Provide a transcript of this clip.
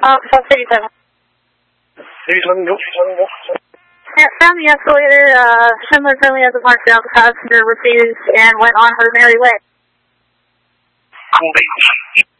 37. 37, go. Yeah, found the escalator, Schindler friendly as a parked out, the passenger refused and went on her merry way. Cool beans.